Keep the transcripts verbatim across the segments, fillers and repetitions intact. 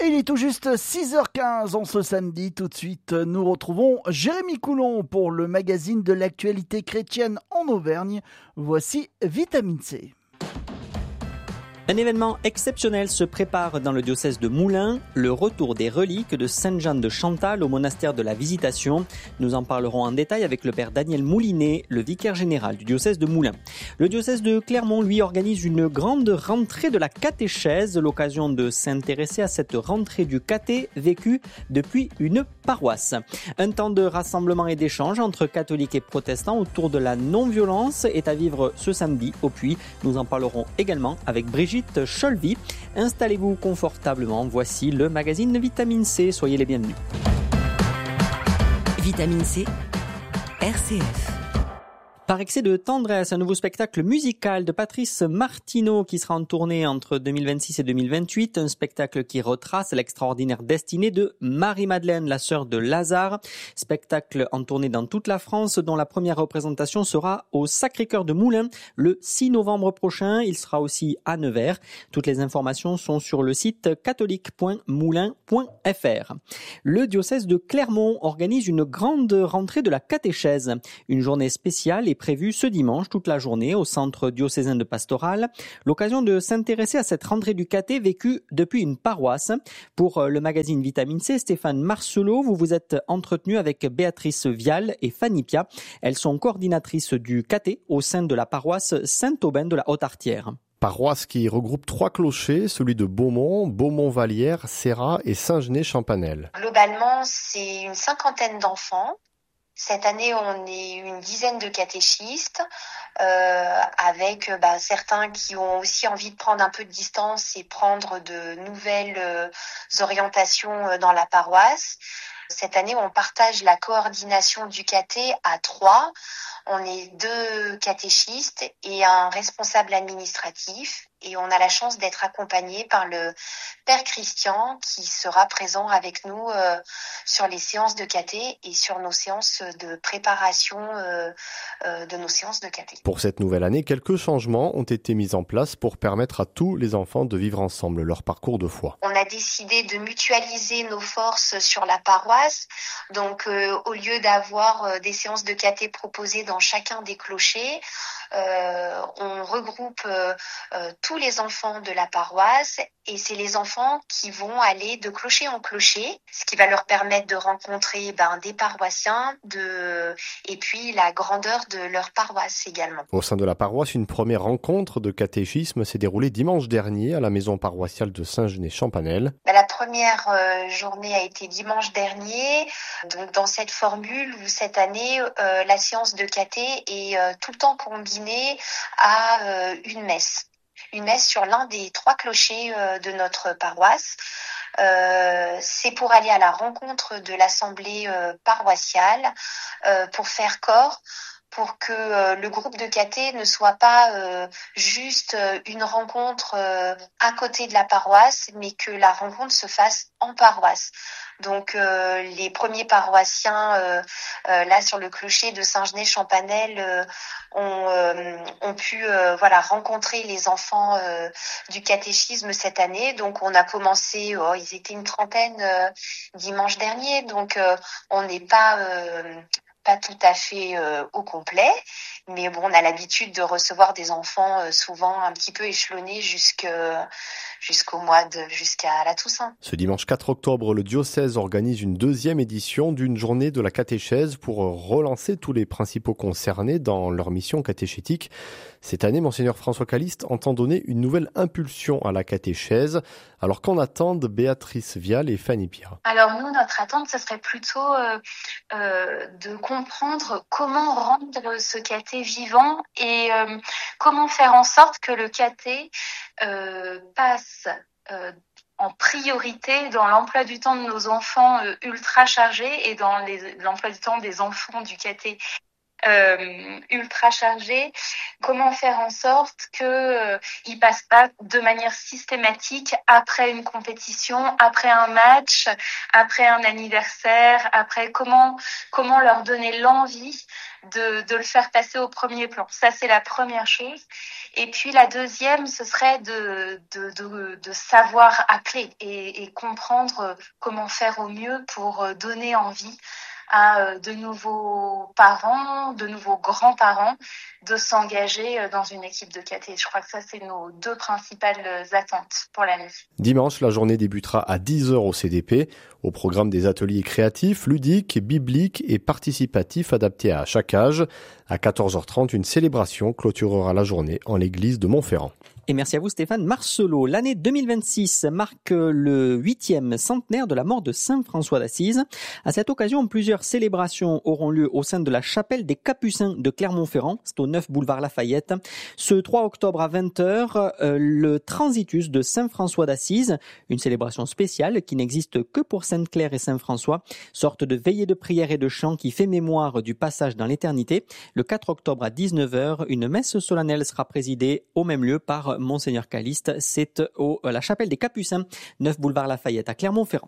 Et il est tout juste six heures quinze en ce samedi. Tout de suite, nous retrouvons Jérémy Coulon pour le magazine de l'actualité chrétienne en Auvergne. Voici Vitamine C. Un événement exceptionnel se prépare dans le diocèse de Moulins, le retour des reliques de Sainte Jeanne de Chantal au monastère de la Visitation. Nous en parlerons en détail avec le père Daniel Moulinet, le vicaire général du diocèse de Moulins. Le diocèse de Clermont, lui, organise une grande rentrée de la catéchèse, l'occasion de s'intéresser à cette rentrée du caté vécue depuis une paroisse. Un temps de rassemblement et d'échange entre catholiques et protestants autour de la non-violence est à vivre ce samedi au Puy. Nous en parlerons également avec Brigitte Cholvy. Installez-vous confortablement, voici le magazine Vitamine C, soyez les bienvenus. Vitamine C, R C F. Par excès de tendresse, un nouveau spectacle musical de Patrice Martineau qui sera en tournée entre deux mille vingt-six et deux mille vingt-huit. Un spectacle qui retrace l'extraordinaire destinée de Marie-Madeleine, la sœur de Lazare. Spectacle en tournée dans toute la France, dont la première représentation sera au Sacré-Cœur de Moulins le six novembre prochain. Il sera aussi à Nevers. Toutes les informations sont sur le site catholique point moulins point f r. Le diocèse de Clermont organise une grande rentrée de la catéchèse. Une journée spéciale est prévu ce dimanche toute la journée au centre diocésain de pastoral. L'occasion de s'intéresser à cette rentrée du caté vécue depuis une paroisse. Pour le magazine Vitamine C, Stéphane Marcelot, vous vous êtes entretenu avec Béatrice Vial et Fanny Pia. Elles sont coordinatrices du caté au sein de la paroisse Saint-Aubin de la Haute-Artière. Paroisse qui regroupe trois clochers, celui de Beaumont, Beaumont-Vallière, Serrat et Saint-Genès-Champanel. Globalement, c'est une cinquantaine d'enfants. Cette année, on est une dizaine de catéchistes, euh, avec bah, certains qui ont aussi envie de prendre un peu de distance et prendre de nouvelles euh, orientations dans la paroisse. Cette année, on partage la coordination du caté à trois. On est deux catéchistes et un responsable administratif. Et on a la chance d'être accompagné par le Père Christian qui sera présent avec nous euh, sur les séances de caté et sur nos séances de préparation euh, euh, de nos séances de caté. Pour cette nouvelle année, quelques changements ont été mis en place pour permettre à tous les enfants de vivre ensemble leur parcours de foi. On a décidé de mutualiser nos forces sur la paroisse. Donc, euh, au lieu d'avoir euh, des séances de caté proposées dans chacun des clochers, euh, on regroupe euh, euh, tous les enfants de la paroisse et c'est les enfants qui vont aller de clocher en clocher, ce qui va leur permettre de rencontrer ben, des paroissiens de... et puis la grandeur de leur paroisse également. Au sein de la paroisse, une première rencontre de catéchisme s'est déroulée dimanche dernier à la maison paroissiale de Saint-Genès-Champanel. Ben, la première euh, journée a été dimanche dernier. Donc dans cette formule où cette année, euh, la séance de caté est euh, tout le temps combinée à euh, une messe. Une messe sur l'un des trois clochers euh, de notre paroisse. Euh, c'est pour aller à la rencontre de l'assemblée euh, paroissiale, euh, pour faire corps, pour que euh, le groupe de caté ne soit pas euh, juste euh, une rencontre euh, à côté de la paroisse, mais que la rencontre se fasse en paroisse. Donc euh, les premiers paroissiens euh, euh, là sur le clocher de Saint-Genès-Champanel euh, ont, euh, ont pu euh, voilà rencontrer les enfants euh, du catéchisme cette année. Donc on a commencé, oh, ils étaient une trentaine euh, dimanche dernier, donc euh, on n'est pas euh, pas tout à fait euh, au complet, mais bon, on a l'habitude de recevoir des enfants euh, souvent un petit peu échelonnés jusque, jusqu'au mois de, jusqu'à la Toussaint. Ce dimanche quatre octobre, le diocèse organise une deuxième édition d'une journée de la catéchèse pour relancer tous les principaux concernés dans leur mission catéchétique. Cette année, Monseigneur François Calliste entend donner une nouvelle impulsion à la catéchèse. Alors qu'en attendent Béatrice Vial et Fanny Pia? Alors nous, notre attente, ce serait plutôt euh, euh, de comprendre comment rendre ce caté vivant et euh, comment faire en sorte que le caté euh, passe euh, en priorité dans l'emploi du temps de nos enfants euh, ultra chargés et dans les, l'emploi du temps des enfants du caté euh, ultra chargés, comment faire en sorte que euh, ils passent pas de manière systématique après une compétition, après un match, après un anniversaire, après comment comment leur donner l'envie de de le faire passer au premier plan. Ça, c'est la première chose. Et puis la deuxième, ce serait de de de, de savoir appeler et, et comprendre comment faire au mieux pour donner envie à de nouveaux parents, de nouveaux grands-parents de s'engager dans une équipe de caté. Je crois que ça, c'est nos deux principales attentes pour l'année. Dimanche, la journée débutera à dix heures au C D P. Au programme des ateliers créatifs, ludiques, bibliques et participatifs adaptés à chaque âge. À quatorze heures trente, une célébration clôturera la journée en l'église de Montferrand. Et merci à vous Stéphane Marcelot. L'année deux mille vingt-six marque le huitième centenaire de la mort de Saint François d'Assise. À cette occasion, plusieurs célébrations auront lieu au sein de la chapelle des Capucins de Clermont-Ferrand. C'est au neuf boulevard Lafayette. Ce trois octobre à vingt heures, euh, le Transitus de Saint François d'Assise, une célébration spéciale qui n'existe que pour Sainte-Claire et Saint-François, sorte de veillée de prière et de chant qui fait mémoire du passage dans l'éternité. Le quatre octobre à dix-neuf heures, une messe solennelle sera présidée au même lieu par Monseigneur Caliste. C'est au la chapelle des Capucins, neuf boulevard Lafayette à Clermont-Ferrand.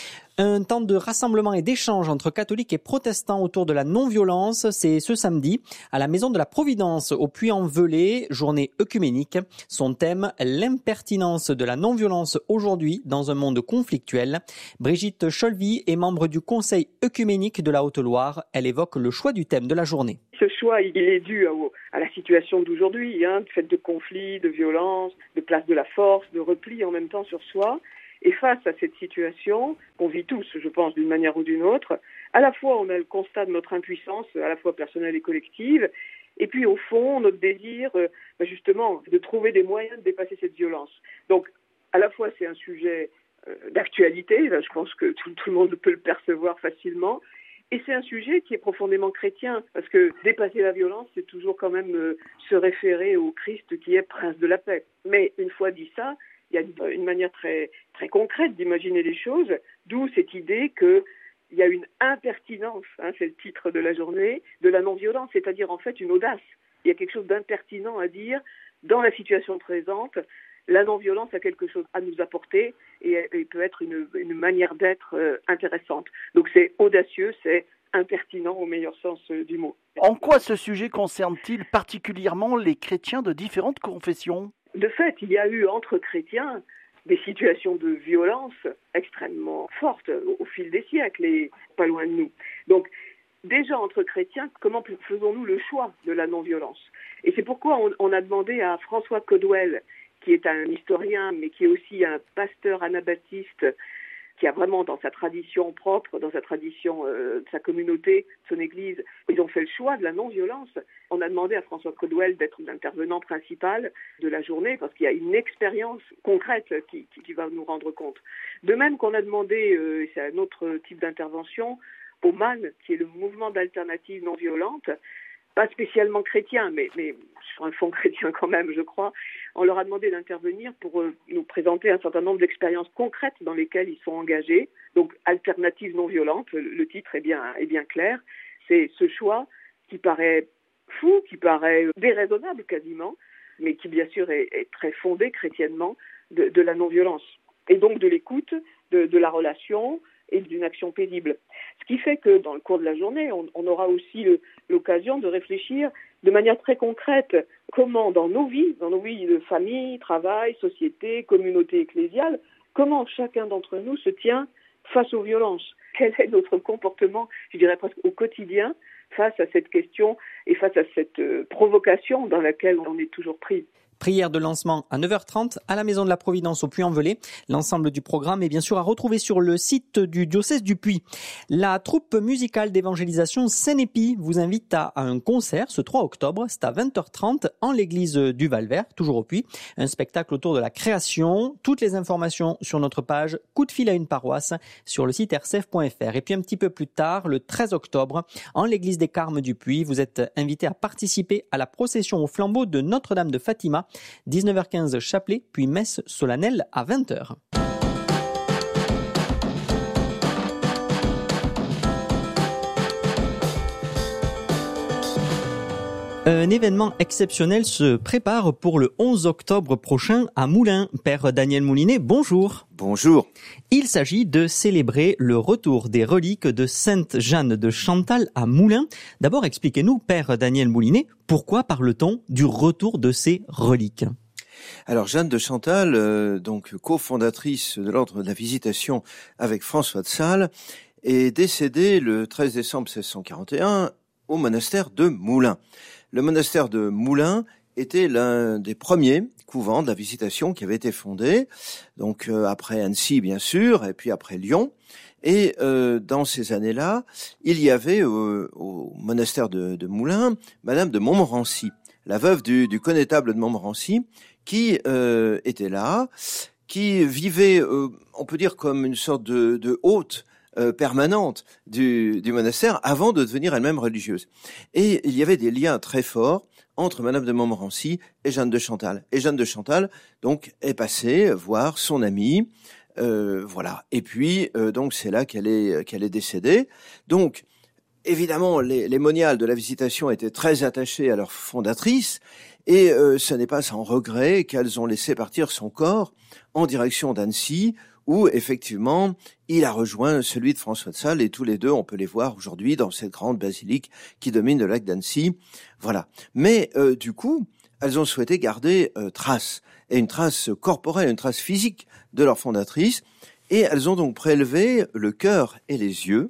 Un temps de rassemblement et d'échange entre catholiques et protestants autour de la non-violence, c'est ce samedi à la Maison de la Providence au Puy-en-Velay, journée œcuménique. Son thème, l'impertinence de la non-violence aujourd'hui dans un monde conflictuel. Brigitte Cholvy est membre du Conseil œcuménique de la Haute-Loire. Elle évoque le choix du thème de la journée. Ce choix, il est dû à la situation d'aujourd'hui, hein, de fait de conflits, de violences, de place de la force, de repli en même temps sur soi. Et face à cette situation qu'on vit tous, je pense, d'une manière ou d'une autre, à la fois on a le constat de notre impuissance, à la fois personnelle et collective, et puis au fond notre désir, euh, justement, de trouver des moyens de dépasser cette violence. Donc, à la fois c'est un sujet euh, d'actualité, là, je pense que tout, tout le monde peut le percevoir facilement, et c'est un sujet qui est profondément chrétien, parce que dépasser la violence, c'est toujours quand même euh, se référer au Christ qui est prince de la paix. Mais une fois dit ça, il y a une manière très, très concrète d'imaginer les choses, d'où cette idée qu'il y a une impertinence, hein, c'est le titre de la journée, de la non-violence, c'est-à-dire en fait une audace. Il y a quelque chose d'impertinent à dire dans la situation présente. La non-violence a quelque chose à nous apporter et, et peut être une, une manière d'être euh, intéressante. Donc c'est audacieux, c'est impertinent au meilleur sens euh, du mot. En quoi ce sujet concerne-t-il particulièrement les chrétiens de différentes confessions ? De fait, il y a eu entre chrétiens des situations de violence extrêmement fortes au fil des siècles et pas loin de nous. Donc, déjà entre chrétiens, comment faisons-nous le choix de la non-violence ? Et c'est pourquoi on, on a demandé à François Codwell, qui est un historien, mais qui est aussi un pasteur anabaptiste, qui a vraiment dans sa tradition propre, dans sa tradition euh, de sa communauté, son église, ils ont fait le choix de la non-violence. On a demandé à François Codwell d'être l'intervenant principal de la journée parce qu'il y a une expérience concrète qui, qui, qui va nous rendre compte. De même qu'on a demandé, euh, c'est un autre type d'intervention, au M A N, qui est le mouvement d'alternative non violente, pas spécialement chrétien, mais, mais sur un fond chrétien quand même, je crois. On leur a demandé d'intervenir pour euh, nous présenter un certain nombre d'expériences concrètes dans lesquelles ils sont engagés. Donc, alternative non violente, le, le titre est bien, est bien clair. C'est ce choix qui paraît fou, qui paraît déraisonnable quasiment, mais qui bien sûr est, est très fondé chrétiennement de, de la non-violence. Et donc de l'écoute, de, de la relation et d'une action paisible. Ce qui fait que dans le cours de la journée, on, on aura aussi le, l'occasion de réfléchir de manière très concrète comment dans nos vies, dans nos vies de famille, travail, société, communauté ecclésiale, comment chacun d'entre nous se tient face aux violences. Quel est notre comportement, je dirais presque au quotidien, face à cette question et face à cette euh, provocation dans laquelle on est toujours pris. Prière de lancement à neuf heures trente à la Maison de la Providence au Puy-en-Velay. L'ensemble du programme est bien sûr à retrouver sur le site du diocèse du Puy. La troupe musicale d'évangélisation Saint-Épi vous invite à un concert ce trois octobre. C'est à vingt heures trente en l'église du Val-Vert, toujours au Puy. Un spectacle autour de la création. Toutes les informations sur notre page Coup de fil à une paroisse sur le site r c f point f r. Et puis un petit peu plus tard, le treize octobre, en l'église des Carmes du Puy, vous êtes invité à participer à la procession au flambeau de Notre-Dame de Fatima. dix-neuf heures quinze chapelet, puis messe solennelle à vingt heures. Un événement exceptionnel se prépare pour le onze octobre prochain à Moulins. Père Daniel Moulinet, bonjour. Bonjour. Il s'agit de célébrer le retour des reliques de Sainte Jeanne de Chantal à Moulins. D'abord, expliquez-nous, Père Daniel Moulinet, pourquoi parle-t-on du retour de ces reliques ? Alors Jeanne de Chantal, euh, donc cofondatrice de l'ordre de la Visitation avec François de Sales, est décédée le treize décembre seize cent quarante et un au monastère de Moulins. Le monastère de Moulins était l'un des premiers couvents de la Visitation qui avait été fondé, donc euh, après Annecy bien sûr, et puis après Lyon. Et euh, dans ces années-là, il y avait euh, au monastère de, de Moulins Madame de Montmorency, la veuve du, du connétable de Montmorency, qui euh, était là, qui vivait, euh, on peut dire, comme une sorte de, de hôte Euh, permanente du, du monastère avant de devenir elle-même religieuse. Et il y avait des liens très forts entre Madame de Montmorency et Jeanne de Chantal. Et Jeanne de Chantal, donc, est passée voir son amie, euh, voilà. Et puis, euh, donc, c'est là qu'elle est, qu'elle est décédée. Donc, évidemment, les, les moniales de la Visitation étaient très attachées à leur fondatrice, et euh, ce n'est pas sans regret qu'elles ont laissé partir son corps en direction d'Annecy, où effectivement il a rejoint celui de François de Sales, et tous les deux on peut les voir aujourd'hui dans cette grande basilique qui domine le lac d'Annecy. Voilà. Mais euh, du coup, elles ont souhaité garder euh, trace, et une trace corporelle, une trace physique de leur fondatrice, et elles ont donc prélevé le cœur et les yeux,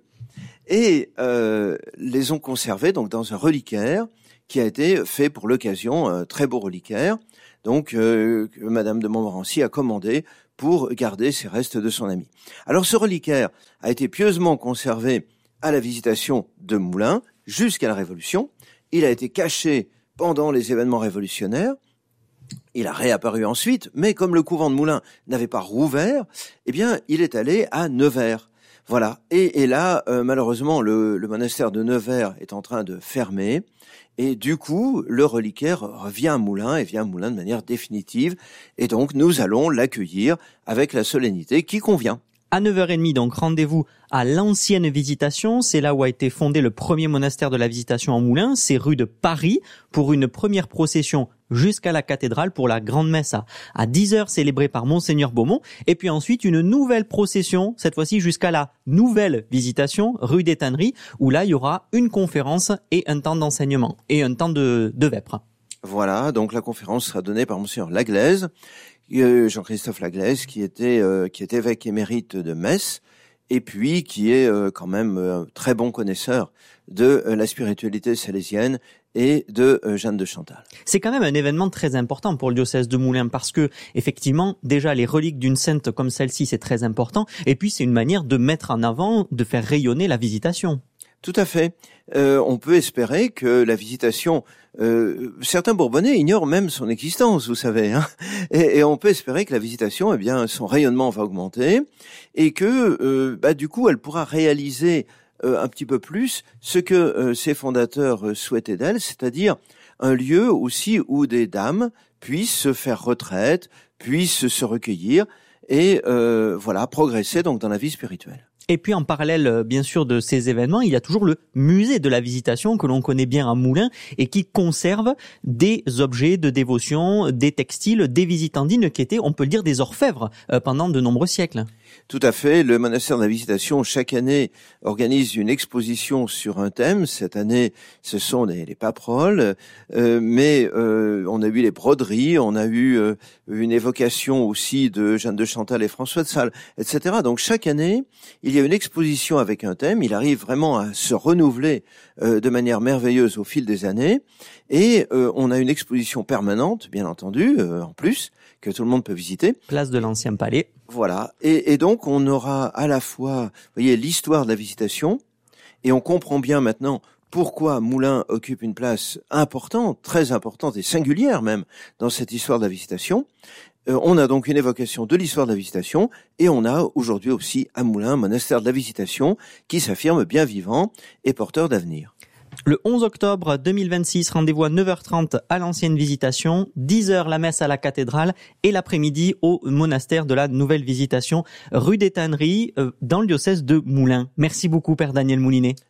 et euh, les ont conservés donc dans un reliquaire qui a été fait pour l'occasion, un très beau reliquaire, donc euh, que Madame de Montmorency a commandé pour garder ces restes de son ami. Alors ce reliquaire a été pieusement conservé à la Visitation de Moulins jusqu'à la Révolution. Il a été caché pendant les événements révolutionnaires. Il a réapparu ensuite, mais comme le couvent de Moulins n'avait pas rouvert, eh bien il est allé à Nevers. Voilà. Et, et là, euh, malheureusement, le, le monastère de Nevers est en train de fermer. Et du coup, le reliquaire revient à Moulins et vient à Moulins de manière définitive. Et donc, nous allons l'accueillir avec la solennité qui convient. À neuf heures trente, donc, rendez-vous à l'ancienne Visitation. C'est là où a été fondé le premier monastère de la Visitation en Moulins. C'est rue de Paris, pour une première procession jusqu'à la cathédrale pour la grande messe à, à dix heures célébrée par Monseigneur Beaumont. Et puis ensuite, une nouvelle procession, cette fois-ci jusqu'à la nouvelle Visitation, rue des Tanneries, où là, il y aura une conférence et un temps d'enseignement et un temps de, de vêpres. Voilà, donc la conférence sera donnée par Monseigneur Laglaise, Jean-Christophe Laglaise, qui était, euh, qui est évêque émérite de Metz, et puis qui est euh, quand même euh, très bon connaisseur de euh, la spiritualité salésienne et de euh, Jeanne de Chantal. C'est quand même un événement très important pour le diocèse de Moulins, parce que effectivement, déjà les reliques d'une sainte comme celle-ci, c'est très important, et puis c'est une manière de mettre en avant, de faire rayonner la Visitation. Tout à fait. Euh, on peut espérer que la Visitation, euh, certains Bourbonnais ignorent même son existence, vous savez, hein, et, et on peut espérer que la Visitation, eh bien, son rayonnement va augmenter, et que, euh, bah, du coup, elle pourra réaliser euh, un petit peu plus ce que euh, ses fondateurs euh, souhaitaient d'elle, c'est-à-dire un lieu aussi où des dames puissent se faire retraite, puissent se recueillir et euh, voilà, progresser donc dans la vie spirituelle. Et puis en parallèle, bien sûr, de ces événements, il y a toujours le musée de la Visitation que l'on connaît bien à Moulins et qui conserve des objets de dévotion, des textiles, des visitandines qui étaient, on peut le dire, des orfèvres euh, pendant de nombreux siècles. Tout à fait. Le monastère de la Visitation, chaque année, organise une exposition sur un thème. Cette année, ce sont les, les paperoles, euh, mais euh, on a eu les broderies, on a eu euh, une évocation aussi de Jeanne de Chantal et François de Sales, et cetera. Donc chaque année, il y a une exposition avec un thème. Il arrive vraiment à se renouveler euh, de manière merveilleuse au fil des années. Et euh, on a une exposition permanente, bien entendu, euh, en plus, que tout le monde peut visiter. Place de l'Ancien Palais. Voilà. Et, et donc, on aura à la fois, vous voyez, l'histoire de la Visitation, et on comprend bien maintenant pourquoi Moulins occupe une place importante, très importante et singulière même, dans cette histoire de la Visitation. Euh, on a donc une évocation de l'histoire de la Visitation, et on a aujourd'hui aussi à Moulins un monastère de la Visitation qui s'affirme bien vivant et porteur d'avenir. Le onze octobre deux mille vingt-six, rendez-vous à neuf heures trente à l'ancienne Visitation, dix heures la messe à la cathédrale et l'après-midi au monastère de la nouvelle Visitation, rue des Tanneries, euh, dans le diocèse de Moulins. Merci beaucoup, Père Daniel Moulinet.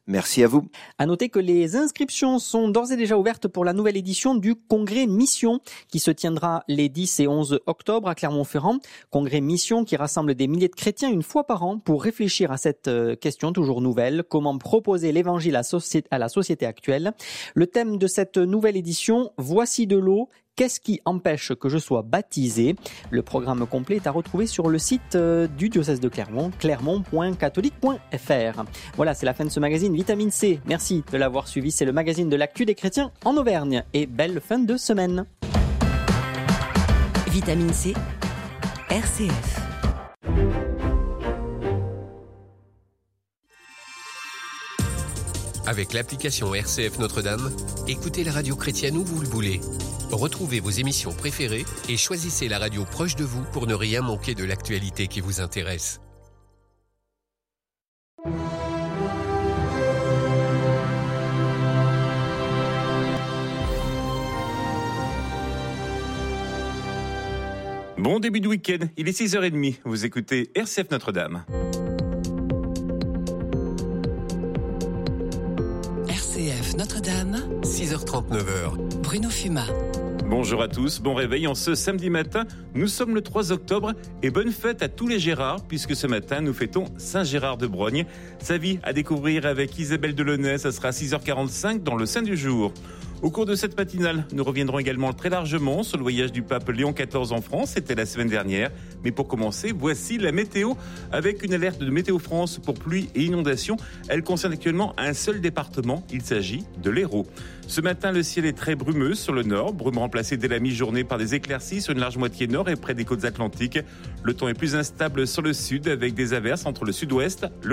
Merci à vous. À noter que les inscriptions sont d'ores et déjà ouvertes pour la nouvelle édition du Congrès Mission qui se tiendra les dix et onze octobre à Clermont-Ferrand. Congrès Mission qui rassemble des milliers de chrétiens une fois par an pour réfléchir à cette question toujours nouvelle. Comment proposer l'évangile à la société actuelle? Le thème de cette nouvelle édition, voici de l'eau. Qu'est-ce qui empêche que je sois baptisé? Le programme complet est à retrouver sur le site du diocèse de Clermont, clermont point catholique point f r. Voilà, c'est la fin de ce magazine Vitamine C. Merci de l'avoir suivi. C'est le magazine de l'actu des chrétiens en Auvergne. Et belle fin de semaine. Vitamine C, R C F. Avec l'application R C F Notre-Dame, écoutez la radio chrétienne où vous le voulez. Retrouvez vos émissions préférées et choisissez la radio proche de vous pour ne rien manquer de l'actualité qui vous intéresse. Bon début de week-end, il est six heures trente, vous écoutez R C F Notre-Dame. R C F Notre-Dame, six heures trente, neuf heures. Bruno Fumat. Bonjour à tous, bon réveil en ce samedi matin. Nous sommes le trois octobre et bonne fête à tous les Gérards puisque ce matin nous fêtons Saint-Gérard de Brogne. Sa vie à découvrir avec Isabelle Delaunay, ça sera à six heures quarante-cinq dans le Saint du jour. Au cours de cette matinale, nous reviendrons également très largement sur le voyage du pape Léon quatorze en France, c'était la semaine dernière. Mais pour commencer, voici la météo avec une alerte de Météo France pour pluie et inondations. Elle concerne actuellement un seul département, il s'agit de l'Hérault. Ce matin, le ciel est très brumeux sur le nord, brume remplacée dès la mi-journée par des éclaircies sur une large moitié nord et près des côtes atlantiques. Le temps est plus instable sur le sud avec des averses entre le sud-ouest, le